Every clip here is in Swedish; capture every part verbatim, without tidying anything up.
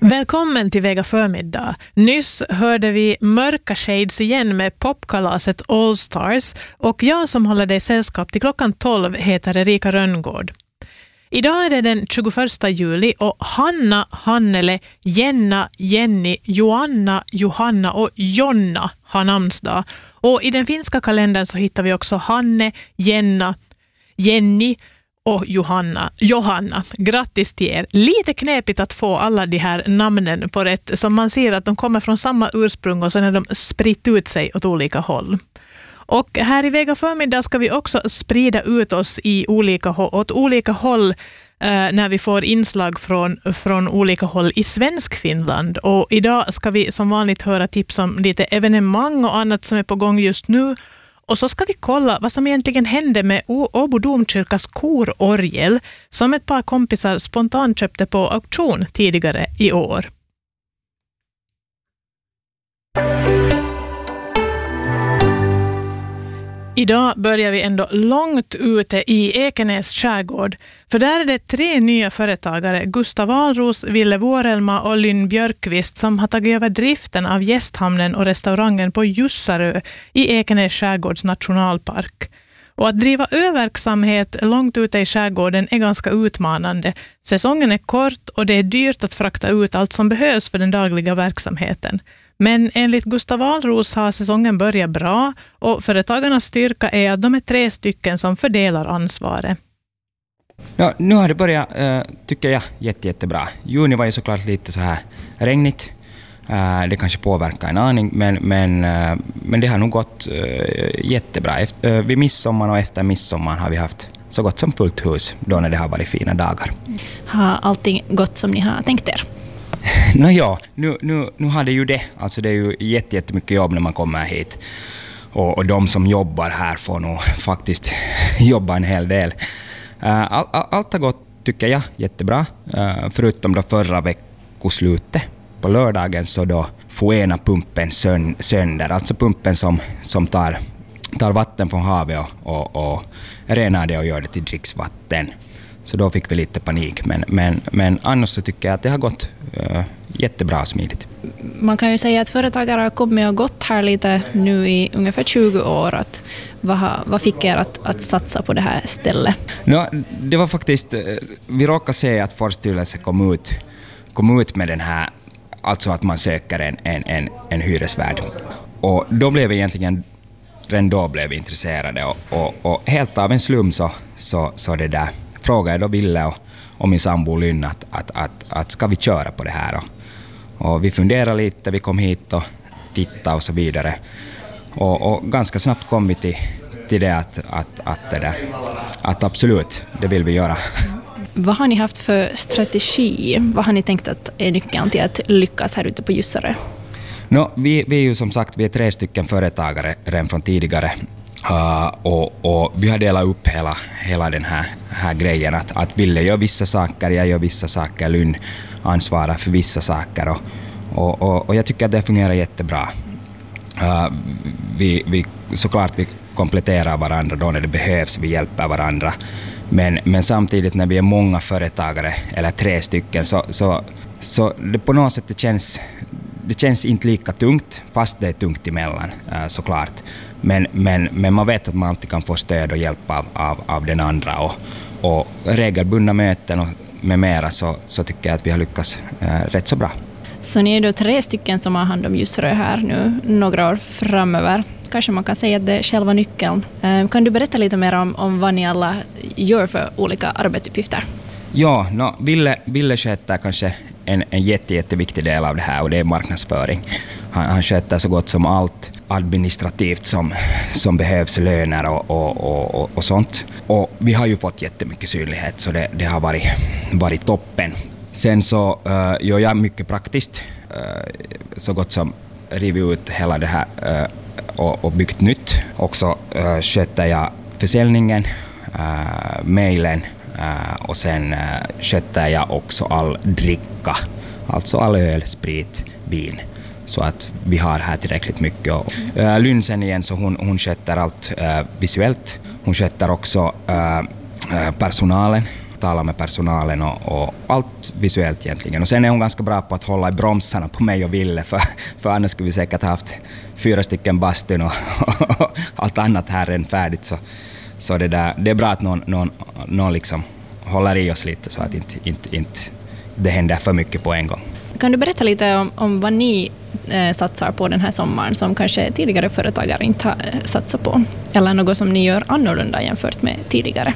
Välkommen till Vega förmiddag. Nyss hörde vi Mörka Shades igen med popkalaset All Stars och jag som håller dig sällskap till klockan tolv heter Erika Rönngård. Idag är det den tjugoförsta juli och Hanna, Hannele, Jenna, Jenny, Joanna, Johanna och Jonna har namnsdag. Och i den finska kalendern så hittar vi också Hanne, Jenna, Jenny och Johanna. Johanna, grattis till er. Lite knepigt att få alla de här namnen på rätt, som man ser att de kommer från samma ursprung och sen är de spritt ut sig åt olika håll. Och här i Vega förmiddag ska vi också sprida ut oss i olika, åt olika håll eh, när vi får inslag från, från olika håll i svensk Finland. Och idag ska vi som vanligt höra tips om lite evenemang och annat som är på gång just nu. Och så ska vi kolla vad som egentligen hände med Åbo domkyrkas kororgel som ett par kompisar spontant köpte på auktion tidigare i år. Idag börjar vi ändå långt ute i Ekenäs skärgård. För där är det tre nya företagare, Gustav Wahlros, Ville Vårelma och Lynn Björkqvist, som har tagit över driften av gästhamnen och restaurangen på Jussarö i Ekenäs skärgårds nationalpark. Och att driva öververksamhet långt ute i skärgården är ganska utmanande. Säsongen är kort och det är dyrt att frakta ut allt som behövs för den dagliga verksamheten. Men enligt Gustav Wahlros har säsongen börjat bra och företagarnas styrka är att de är tre stycken som fördelar ansvaret. Ja, nu har det börjat, äh, tycker jag, jätte, jättebra. Juni var ju såklart lite så här regnigt. Äh, det kanske påverkar en aning, men, men, äh, men det har nog gått äh, jättebra. Efter, äh, vid midsommar och efter midsommar har vi haft så gott som fullt hus då när det har varit fina dagar. Har allting gått som ni har tänkt er? Nå ja, nu, nu, nu har det ju det. Alltså det är ju jätte, jättemycket jobb när man kommer hit. Och, och de som jobbar här får nog faktiskt jobba en hel del. Uh, all, all, allt har gått, tycker jag, jättebra. Uh, förutom då förra veckoslutet. På lördagen så då får ena pumpen sön, sönder. Alltså pumpen som, som tar, tar vatten från havet och, och, och renar det och gör det till dricksvatten. Så då fick vi lite panik. Men, men, men annars så tycker jag att det har gått uh, jättebra och smidigt. Man kan ju säga att företagare har kommit och gått här lite nu i ungefär tjugo år. Att vad, vad fick er att, att satsa på det här stället? No, det var faktiskt, vi råkade se att Forststyrelsen kom ut, kom ut med den här, alltså att man söker en, en, en, en hyresvärd. Och då blev vi egentligen, redan då blev vi intresserade. Och, och, och helt av en slum så, så, så det där frågade då Ville och, och min sambo Lynn att, att, att, att ska vi köra på det här. Och, och vi funderade lite, vi kom hit och tittade och så vidare. Och, och ganska snabbt kom vi till, till det att, att, att, det där, att absolut, det vill vi göra. Vad har ni haft för strategi? Vad har ni tänkt att är nyckeln till att lyckas här ute på Jussarö? No, vi, vi är ju som sagt vi är tre stycken företagare redan från tidigare. Uh, och, och vi har delat upp hela, hela den här, här grejen att, att Ville gör vissa saker, jag gör vissa saker, Lynn ansvarar för vissa saker och, och, och, och jag tycker att det fungerar jättebra. Uh, vi, vi, såklart vi kompletterar varandra då när det behövs, vi hjälper varandra, men, men samtidigt när vi är många företagare eller tre stycken så, så, så det på något sätt det känns, det känns inte lika tungt, fast det är tungt emellan uh, såklart. Men, men, men man vet att man alltid kan få stöd och hjälp av, av, av den andra. Och, och regelbundna möten och med mera så, så tycker jag att vi har lyckats eh, rätt så bra. Så ni är då tre stycken som har hand om Jussarö här nu några år framöver. Kanske man kan säga att det är själva nyckeln. Eh, kan du berätta lite mer om, om vad ni alla gör för olika arbetsuppgifter? Ja, no, Ville, Ville sköter kanske en, en jätte, jätteviktig del av det här och det är marknadsföring. Han, han sköter så gott som allt administrativt som, som behövs, löner och, och, och, och sånt. Och vi har ju fått jättemycket synlighet så det, det har varit, varit toppen. Sen så uh, gör jag mycket praktiskt, uh, så gott som rivit ut hela det här uh, och, och byggt nytt. Också uh, sköter jag försäljningen, uh, mailen uh, och sen uh, sköter jag också all dricka, alltså all öl, sprit, vin. Så att vi har här tillräckligt mycket. Och, äh, Lynn sen igen så hon, hon sköter allt äh, visuellt. Hon sköter också äh, personalen tala med personalen och, och allt visuellt egentligen. Och sen är hon ganska bra på att hålla i bromsarna på mig och Ville, för, för annars skulle vi säkert haft fyra stycken bastun och, och allt annat här än färdigt. Så, så det, där, det är bra att någon, någon, någon liksom håller i oss lite så att inte, inte, inte det händer för mycket på en gång. Kan du berätta lite om, om vad ni eh, satsar på den här sommaren som kanske tidigare företagare inte har eh, satsat på? Eller något som ni gör annorlunda jämfört med tidigare?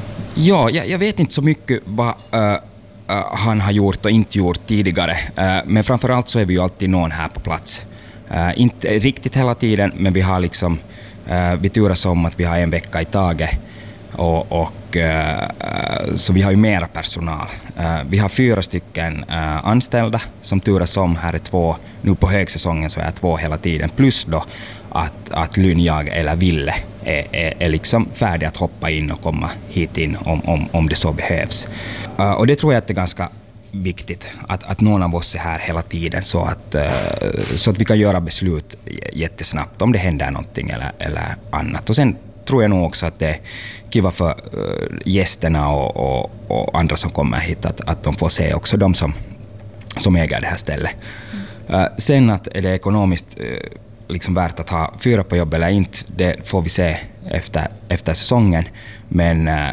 Ja, jag, jag vet inte så mycket vad uh, uh, han har gjort och inte gjort tidigare. Uh, men framförallt så är vi ju alltid någon här på plats. Uh, inte riktigt hela tiden, men vi har liksom uh, vi turas om att vi har en vecka i taget. Och, och, uh, så vi har ju mera personal. Uh, vi har fyra stycken uh, anställda som turas om. Här är två, nu på högsäsongen så är två hela tiden. Plus då att, att Lynn, jag eller Ville är, är, är liksom färdiga att hoppa in och komma hit in om, om, om det så behövs. Uh, och det tror jag att det är ganska viktigt att, att någon av oss är här hela tiden så att, uh, så att vi kan göra beslut jättesnabbt om det händer någonting eller, eller annat. Och sen tror jag nog också att det är kiva för uh, gästerna och, och, och andra som kommer hit att, att de får se också de som, som äger det här stället. Mm. Uh, sen att är det ekonomiskt uh, liksom värt att ha fyra på jobb eller inte, det får vi se efter, efter säsongen. Men uh,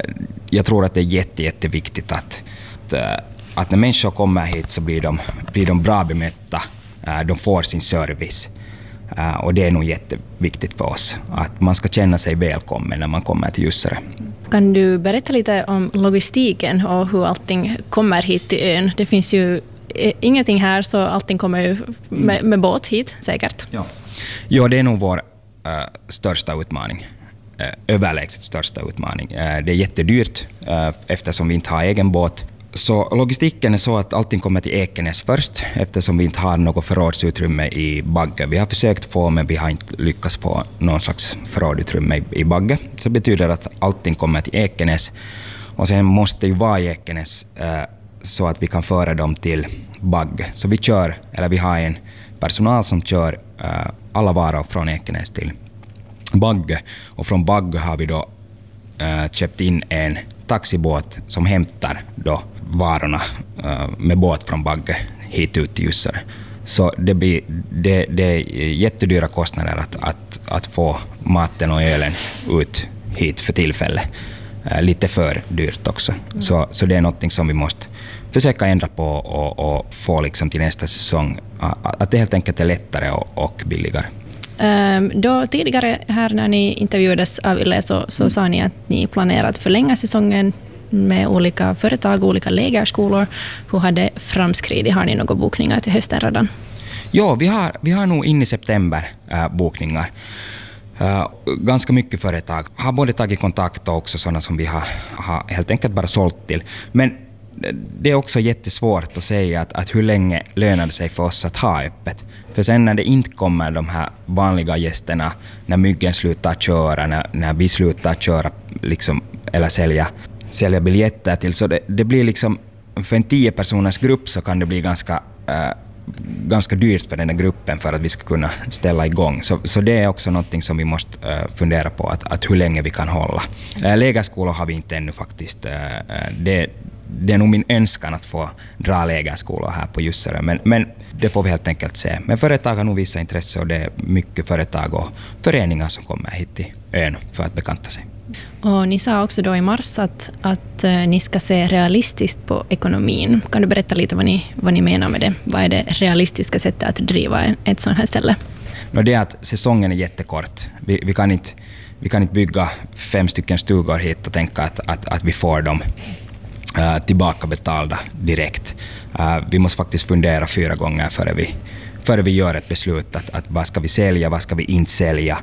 jag tror att det är jätte, jätteviktigt att, att, uh, att när människor kommer hit så blir de, blir de bra bemötta, uh, de får sin service. Uh, och det är nog jätteviktigt för oss att man ska känna sig välkommen när man kommer till Jussere. Kan du berätta lite om logistiken och hur allting kommer hit till ön? Det finns ju ingenting här så allting kommer ju med, med båt hit säkert. Ja, ja det är nog vår uh, största utmaning. Uh, överlägset största utmaning. Uh, det är jättedyrt uh, eftersom vi inte har egen båt. Så logistiken är så att allting kommer till Ekenäs först eftersom vi inte har något förrådsutrymme i Bagge. Vi har försökt få men vi har inte lyckats få någon slags förrådsutrymme i, i Bagge. Så det betyder att allting kommer till Ekenäs och sen måste ju vara i Ekenäs eh, så att vi kan föra dem till Bagge. Så vi kör, eller vi har en personal som kör eh, alla varor från Ekenäs till Bagge och från Bagge har vi då eh, köpt in en taxibåt som hämtar då varorna uh, med båt från Bagge hit ut till Jussere. Så det, blir, det, det är jättedyra kostnader att, att, att få maten och ölen ut hit för tillfället. Uh, lite för dyrt också. Mm. Så, så det är något som vi måste försöka ändra på och, och få liksom till nästa säsong. Uh, att det helt enkelt är lättare och, och billigare. Um, då tidigare här när ni intervjuades av Yle så, så sa ni att ni planerar att förlänga säsongen med olika företag och olika lägerskolor. Hur har det framskridit? Har ni några bokningar till hösten redan? Ja, vi har, vi har nog in i september äh, bokningar. Äh, ganska mycket företag har både tagit kontakt och också sådana som vi har, har helt enkelt bara sålt till. Men det är också jättesvårt att säga att, att hur länge lönar det sig för oss att ha öppet. För sen när det inte kommer de här vanliga gästerna, när myggen slutar köra, när, när vi slutar köra liksom, eller sälja, sälja biljetter till, så det, det blir liksom, för en tio personers grupp så kan det bli ganska, äh, ganska dyrt för den här gruppen för att vi ska kunna ställa igång. Så, så det är också något som vi måste äh, fundera på, att, att hur länge vi kan hålla. Äh, lägerskolor har vi inte ännu faktiskt. Äh, det Det är nog min önskan att få dra lägerskolor här på Jussere, men, men det får vi helt enkelt se. Men företag har nog vissa intresse och det är mycket företag och föreningar som kommer hit till ön för att bekanta sig. Och ni sa också då i mars att, att ni ska se realistiskt på ekonomin. Kan du berätta lite vad ni, vad ni menar med det? Vad är det realistiska sättet att driva ett sådant här ställe? No, det är att säsongen är jättekort. Vi, vi, kan inte, vi kan inte bygga fem stycken stugor hit och tänka att, att, att vi får dem Uh, tillbaka betalda direkt. Uh, vi måste faktiskt fundera fyra gånger före vi, före vi gör ett beslut att, att vad ska vi sälja, vad ska vi inte sälja,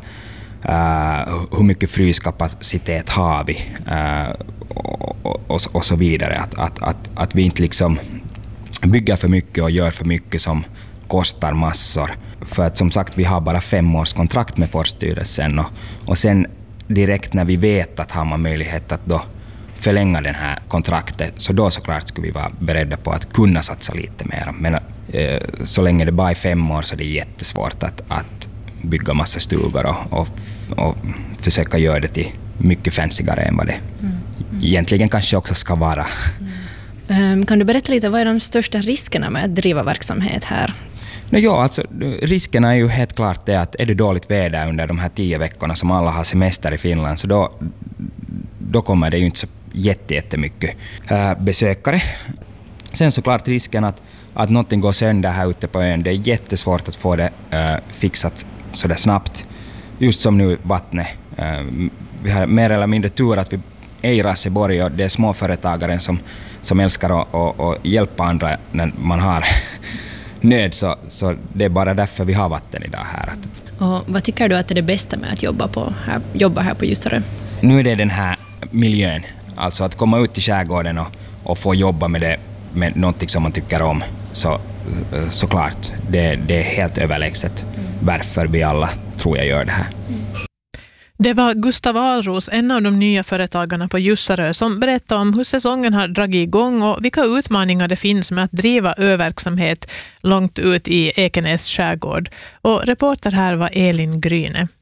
uh, hur mycket fryskapacitet har vi uh, och, och, och, och så vidare. Att, att, att, att vi inte liksom bygger för mycket och gör för mycket som kostar massor. För att som sagt, vi har bara fem års kontrakt med Forststyrelsen och, och sen direkt när vi vet att har man möjlighet att då förlänga den här kontraktet, så då såklart skulle vi vara beredda på att kunna satsa lite mer. Men eh, så länge det bara är fem år så är det jättesvårt att, att bygga massa stugor och, och, och försöka göra det till mycket fancyare än vad det, mm. egentligen kanske också ska vara. Mm. Kan du berätta lite, vad är de största riskerna med att driva verksamhet här? No, ja, alltså, riskerna är ju helt klart det att är det dåligt väder under de här tio veckorna som alla har semester i Finland, så då, då kommer det ju inte så jätte, jättemycket äh, besökare. Sen såklart risken att, att någonting går sönder här ute på ön. Det är jättesvårt att få det äh, fixat så där snabbt. Just som nu vattnet. Äh, vi har mer eller mindre tur att vi är i Raseborg och det är småföretagaren som, som älskar att, att, att hjälpa andra när man har nöd. Så, så det är bara därför vi har vatten idag här. Och vad tycker du att är det bästa med att jobba, på, här, jobba här på Jusserö? Nu är det den här miljön. Alltså att komma ut i skärgården och, och få jobba med, det, med någonting som man tycker om. Så, såklart, det, det är helt överlägset varför vi alla tror jag gör det här. Det var Gustav Alros, en av de nya företagarna på Jusserö, som berättade om hur säsongen har dragit igång och vilka utmaningar det finns med att driva öververksamhet långt ut i Ekenäs skärgård. Och reporter här var Elin Gryne.